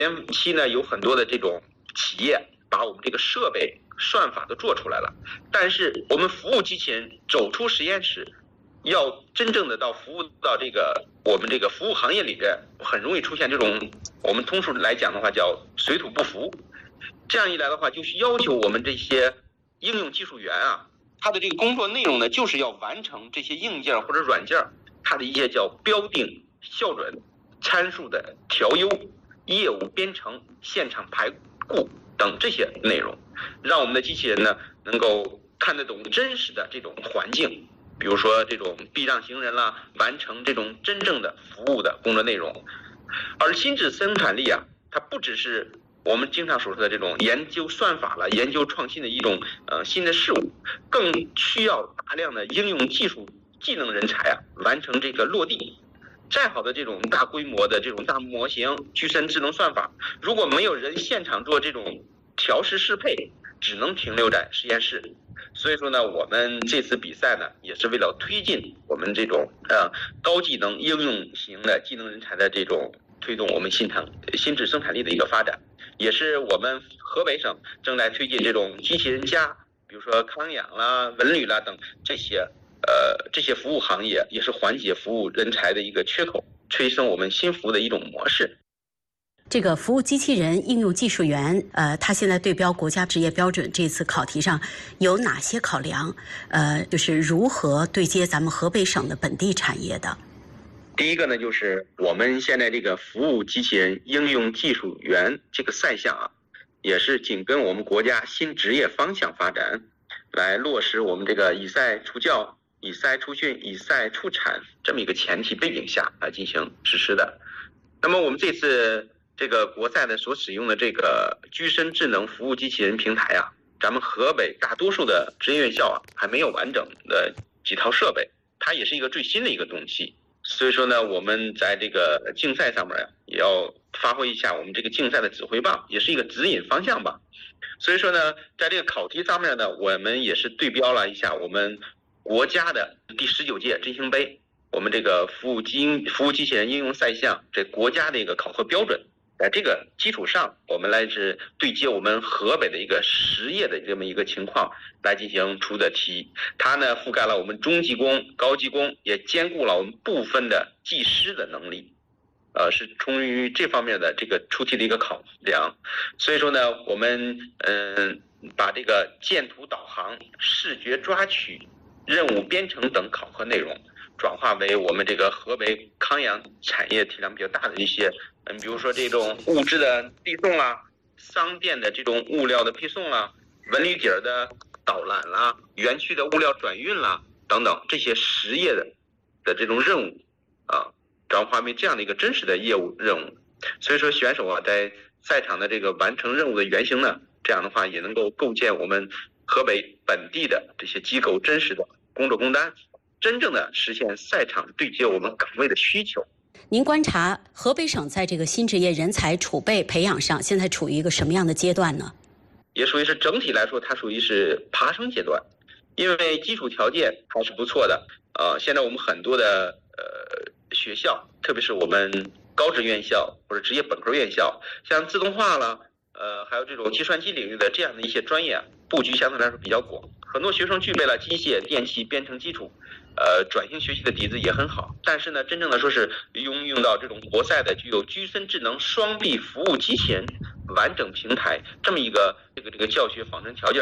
前期呢有很多的这种企业把我们这个设备算法都做出来了，但是我们服务机器人走出实验室，要真正的到服务到我们这个服务行业里边，很容易出现这种我们通俗来讲的话叫水土不服。这样一来的话，就是要求我们这些应用技术员啊，他的这个工作内容呢，就是要完成这些硬件或者软件它的一些叫标定、校准、参数的调优、业务编程、现场排固等这些内容，让我们的机器人呢能够看得懂真实的这种环境，比如说这种避让行人啦，完成这种真正的服务的工作内容。而心智生产力啊，它不只是我们经常所说的这种研究算法了、研究创新的一种新的事物，更需要大量的应用技术技能人才啊，完成这个落地。再好的这种大规模的这种大模型、具身智能算法，如果没有人现场做这种调试适配，只能停留在实验室。所以说呢，我们这次比赛呢，也是为了推进我们这种高技能应用型的技能人才的这种推动我们心智生产力的一个发展，也是我们河北省正在推进这种机器人加，比如说康养啦、文旅啦等这些服务行业，也是缓解服务人才的一个缺口，催生我们新服务的一种模式。 这个服务机器人应用技术员，他现在对标国家职业标准，这次考题上有哪些考量？就是如何对接咱们河北省的本地产业的？ 第一个呢，就是我们现在这个服务机器人应用技术员这个赛项啊，也是紧跟我们国家新职业方向发展，来落实我们这个以赛出教、以赛出训、以赛出产这么一个前提背景下来进行实施的。那么我们这次这个国赛的所使用的这个居身智能服务机器人平台啊，咱们河北大多数的职业院校啊还没有完整的几套设备，它也是一个最新的一个东西。所以说呢，我们在这个竞赛上面呀，也要发挥一下我们这个竞赛的指挥棒，也是一个指引方向吧。所以说呢，在这个考题上面呢，我们也是对标了一下我们国家的第19届振兴杯，我们这个服务机器人应用赛项这国家的一个考核标准。在这个基础上，我们来是对接我们河北的一个实业的这么一个情况来进行出的题。它呢覆盖了我们中技工、高技工，也兼顾了我们部分的技师的能力，是出于这方面的这个出题的一个考量。所以说呢，我们把这个见图导航、视觉抓取、任务编程等考核内容转化为我们这个河北康养产业体量比较大的一些，比如说这种物资的递送啦、商店的这种物料的配送啦、文旅点的导览啦、园区的物料转运啦等等这些实业的这种任务啊，转化为这样的一个真实的业务任务。所以说选手啊，在赛场的这个完成任务的原型呢，这样的话也能够构建我们河北本地的这些机构真实的工作工单，真正的实现赛场对接我们岗位的需求。 您观察河北省在这个新职业人才储备培养上，现在处于一个什么样的阶段呢？ 也属于是整体来说，它属于是爬升阶段，因为基础条件还是不错的。现在我们很多的学校，特别是我们高职院校或者职业本科院校，像自动化啦，还有这种计算机领域的这样的一些专业布局相对来说比较广，很多学生具备了机械、电气、编程基础，转型学习的底子也很好，但是呢，真正的说是应用到这种国赛的具有居身智能双臂服务机器人完整平台这么一个这个教学仿真条件